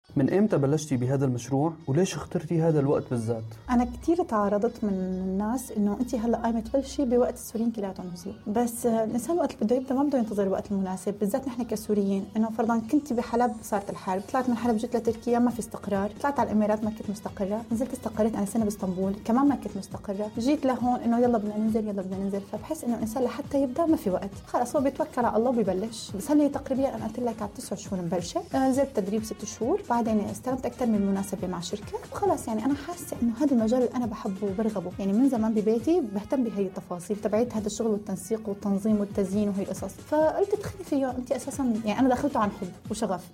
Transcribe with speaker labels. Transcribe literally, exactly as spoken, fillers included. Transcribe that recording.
Speaker 1: من إمتى بلشتي بهذا المشروع وليش اخترتي هذا الوقت بالذات؟
Speaker 2: أنا كتير تعرضت من الناس إنه أنت هلا قايمة تبلشي بوقت السوريين كلياتهم نزلوا، بس الإنسان وقت اللي بده يبدأ ما بده ينتظر الوقت المناسب، بالذات نحن كسوريين. إنه فرضاً كنت بحلب صارت الحرب، طلعت من حلب جيت لتركيا ما في استقرار، طلعت على الإمارات ما كنت مستقرة، نزلت استقريت أنا سنة باسطنبول كمان ما كنت مستقرة، جيت لهون إنه يلا بدنا ننزل يلا بدنا ننزل. فبحس إنه الإنسان لحتى يبدأ ما في وقت، خلاص هو بيتوكل على الله وبيبلش. بس هلي تقريبا أنا قلت لك على تسع شهور مبلشة، نزلت تدريب ست شهور، بعدين استلمت أكثر من مناسبة مع شركة وخلاص. يعني أنا حاسة إنه هذا المجال اللي أنا بحبه وبرغبه، يعني من زمان ببيتي بهتم بهي التفاصيل تبعت هذا الشغل والتنسيق والتنظيم والتزيين وهي القصص، فقلت تدخلي فيه. أنت أساسا يعني أنا دخلته عن حب وشغف.